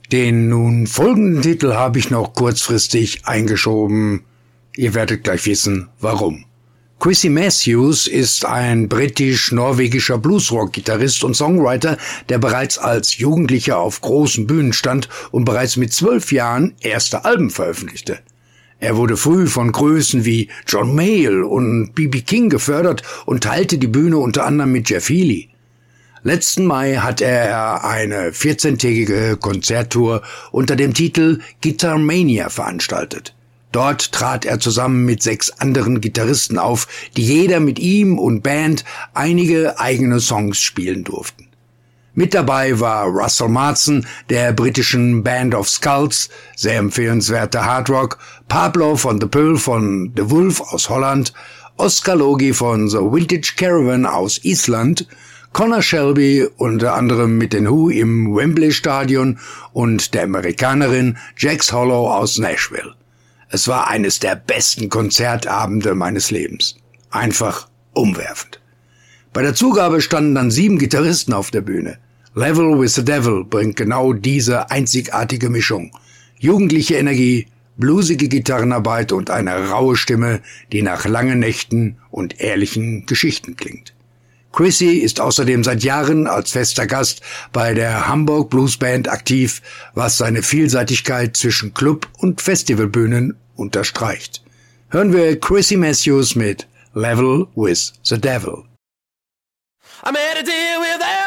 Den nun folgenden Titel habe ich noch kurzfristig eingeschoben. Ihr werdet gleich wissen, warum. Chrissy Matthews ist ein britisch-norwegischer Bluesrock-Gitarrist und Songwriter, der bereits als Jugendlicher auf großen Bühnen stand und bereits mit 12 Jahren erste Alben veröffentlichte. Er wurde früh von Größen wie John Mayall und B.B. King gefördert und teilte die Bühne unter anderem mit Jeff Healey. Letzten Mai hat er eine 14-tägige Konzerttour unter dem Titel Guitar Mania veranstaltet. Dort trat er zusammen mit 6 anderen Gitarristen auf, die jeder mit ihm und Band einige eigene Songs spielen durften. Mit dabei war Russell Marston der britischen Band of Skulls, sehr empfehlenswerter Hardrock, Pablo von The Pearl von The Wolf aus Holland, Oscar Logie von The Vintage Caravan aus Island, Connor Shelby unter anderem mit den Who im Wembley Stadion und der Amerikanerin Jax Hollow aus Nashville. Es war eines der besten Konzertabende meines Lebens. Einfach umwerfend. Bei der Zugabe standen dann 7 Gitarristen auf der Bühne. Level with the Devil bringt genau diese einzigartige Mischung. Jugendliche Energie, bluesige Gitarrenarbeit und eine raue Stimme, die nach langen Nächten und ehrlichen Geschichten klingt. Chrissy ist außerdem seit Jahren als fester Gast bei der Hamburg Blues Band aktiv, was seine Vielseitigkeit zwischen Club- und Festivalbühnen unterstreicht. Hören wir Chrissy Matthews mit Level with the Devil. I made a deal with